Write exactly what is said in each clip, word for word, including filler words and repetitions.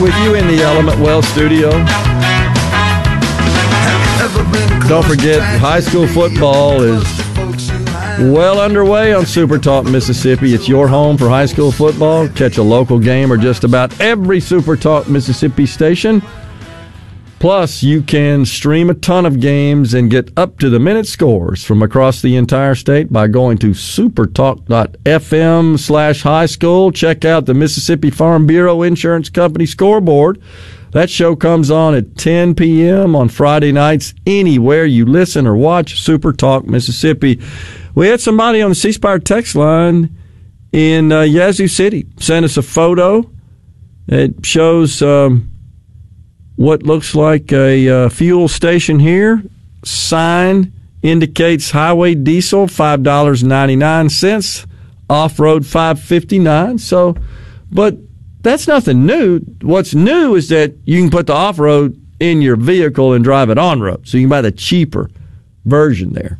with you in the Element Well studio. Don't forget, high school football is well underway on Super Talk Mississippi. It's your home for high school football. Catch a local game or just about every Super Talk Mississippi station. Plus, you can stream a ton of games and get up-to-the-minute scores from across the entire state by going to supertalk.fm slash high school. Check out the Mississippi Farm Bureau Insurance Company scoreboard. That show comes on at ten p.m. on Friday nights anywhere you listen or watch Super Talk Mississippi. We had somebody on the C Spire text line in uh, Yazoo City send us a photo. It shows... Um, what looks like a uh, fuel station here. Sign indicates highway diesel, five dollars and ninety-nine cents. Off-road, five dollars and fifty-nine cents. So, but that's nothing new. What's new is that you can put the off-road in your vehicle and drive it on-road. So you can buy the cheaper version there.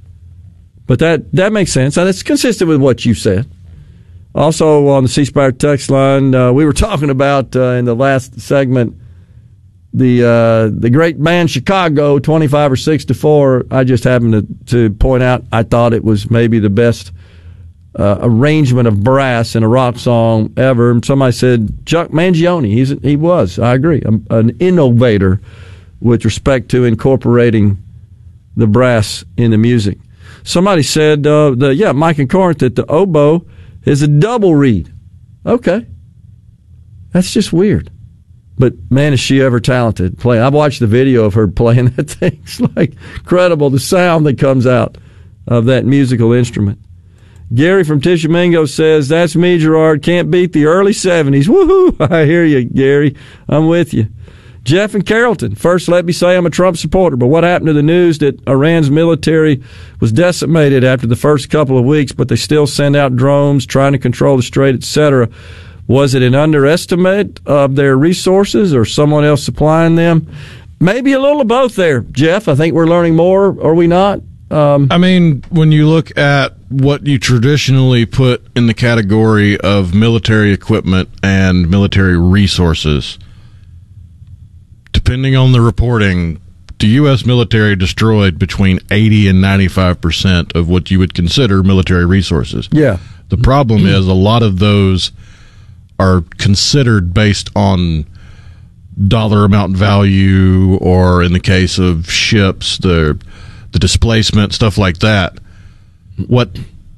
But that, that makes sense. And it's consistent with what you said. Also on the C Spire text line, uh, we were talking about uh, in the last segment The uh, the great band Chicago, twenty-five or six to four. I just happened to, to point out I thought it was maybe the best uh, arrangement of brass in a rock song ever. And somebody said Chuck Mangione. He's he was. I agree. Um, an innovator with respect to incorporating the brass in the music. Somebody said uh, the yeah Mike and Corinth that the oboe is a double reed. Okay, that's just weird. But, man, is she ever talented playing. I've watched the video of her playing that thing. It's like incredible, the sound that comes out of that musical instrument. Gary from Tishomingo says, that's me, Gerard. Can't beat the early seventies. Woohoo! I hear you, Gary. I'm with you. Jeff in Carrollton. First, let me say I'm a Trump supporter, but what happened to the news that Iran's military was decimated after the first couple of weeks, but they still send out drones trying to control the strait, et cetera? Was it an underestimate of their resources or someone else supplying them? Maybe a little of both there, Jeff. I think we're learning more, are we not? Um, I mean, when you look at what you traditionally put in the category of military equipment and military resources, depending on the reporting, the U S military destroyed between eighty and ninety-five percent of what you would consider military resources. Yeah. The problem is a lot of those are considered based on dollar amount value, or in the case of ships, the the displacement, stuff like that. What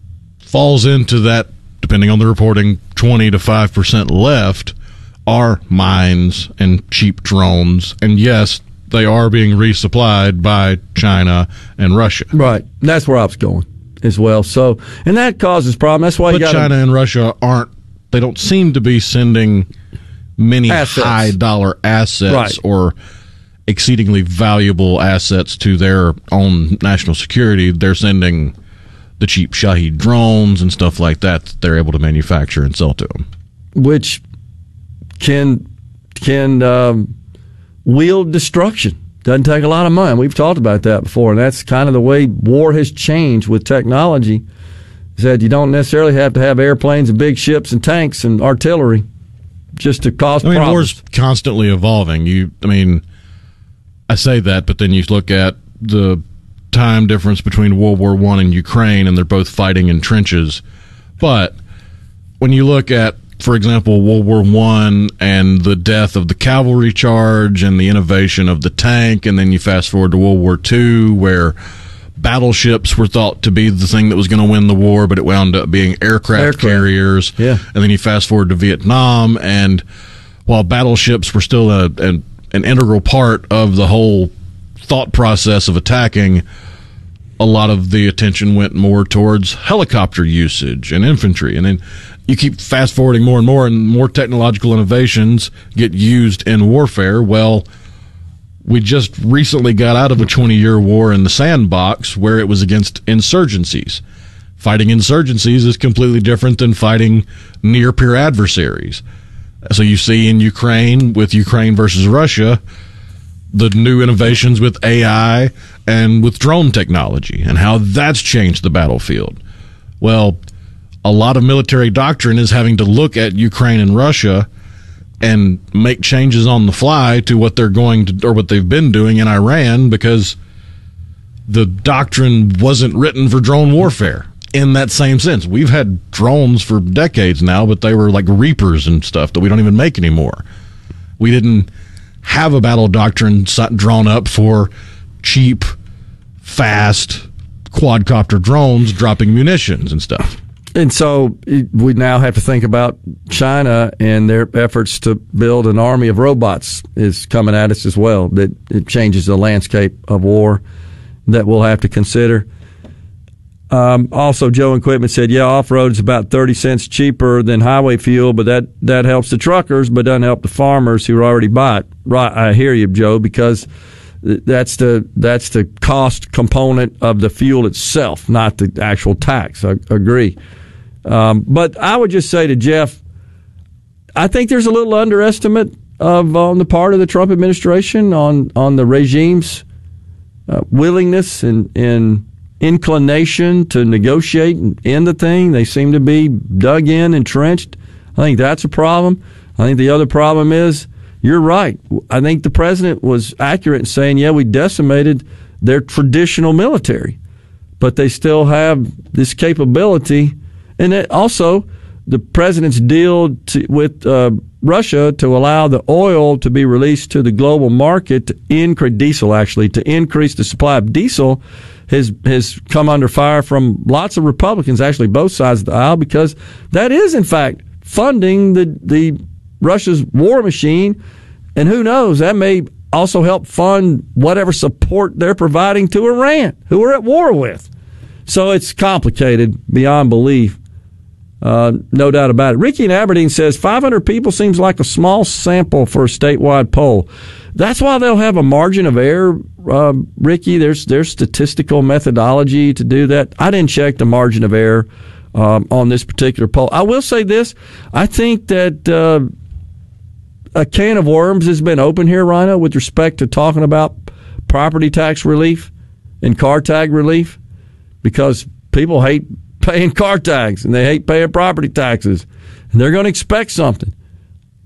falls into that, depending on the reporting, twenty to five percent left are mines and cheap drones. And yes, they are being resupplied by China and Russia. Right. That's where I was going as well. So, and that causes problem. That's why but you got China and Russia aren't. They don't seem to be sending many assets. high-dollar assets right. or exceedingly valuable assets to their own national security. They're sending the cheap Shahed drones and stuff like that that they're able to manufacture and sell to them. Which can can um, wield destruction. Doesn't take a lot of money. We've talked about that before, and that's kind of the way war has changed with technology. Is that you don't necessarily have to have airplanes and big ships and tanks and artillery just to cause I mean, problems. War's constantly evolving. You, I mean, I say that, but then you look at the time difference between World War One and Ukraine, and they're both fighting in trenches. But when you look at, for example, World War One and the death of the cavalry charge and the innovation of the tank, and then you fast forward to World War Two, where battleships were thought to be the thing that was going to win the war, but it wound up being aircraft, aircraft. carriers. Yeah. And then you fast forward to Vietnam, and while battleships were still a, an, an integral part of the whole thought process of attacking, a lot of the attention went more towards helicopter usage and infantry. And then you keep fast forwarding more and more, and more technological innovations get used in warfare. Well, we just recently got out of a twenty-year war in the sandbox where it was against insurgencies. Fighting insurgencies is completely different than fighting near-peer adversaries. So you see in Ukraine, with Ukraine versus Russia, the new innovations with A I and with drone technology and how that's changed the battlefield. Well, a lot of military doctrine is having to look at Ukraine and Russia and make changes on the fly to what they're going to or what they've been doing in Iran, because the doctrine wasn't written for drone warfare in that same sense. We've had drones for decades now, but they were like Reapers and stuff that we don't even make anymore. We didn't have a battle doctrine drawn up for cheap, fast quadcopter drones dropping munitions and stuff. And so we now have to think about China and their efforts to build an army of robots is coming at us as well. That it changes the landscape of war that we'll have to consider. Um, also, Joe in Quitman said, yeah, off-road is about thirty cents cheaper than highway fuel, but that, that helps the truckers, but doesn't help the farmers who already buy it. Right, I hear you, Joe, because that's the that's the cost component of the fuel itself, not the actual tax. I agree. Um, but I would just say to Jeff, I think there's a little underestimate of on the part of the Trump administration on, on the regime's uh, willingness and, and inclination to negotiate and end the thing. They seem to be dug in, entrenched. I think that's a problem. I think the other problem is, you're right. I think the president was accurate in saying, yeah, we decimated their traditional military, but they still have this capability. And it also, the president's deal to, with uh, Russia to allow the oil to be released to the global market to increase diesel, actually, to increase the supply of diesel has has come under fire from lots of Republicans, actually both sides of the aisle, because that is, in fact, funding the the Russia's war machine. And who knows, that may also help fund whatever support they're providing to Iran, who we're at war with. So it's complicated beyond belief. Uh, no doubt about it. Ricky in Aberdeen says five hundred people seems like a small sample for a statewide poll. That's why they'll have a margin of error, uh, Ricky. There's there's statistical methodology to do that. I didn't check the margin of error um, on this particular poll. I will say this. I think that uh, a can of worms has been open here, Rhino, with respect to talking about property tax relief and car tag relief, because people hate paying car tags and they hate paying property taxes, and they're going to expect something.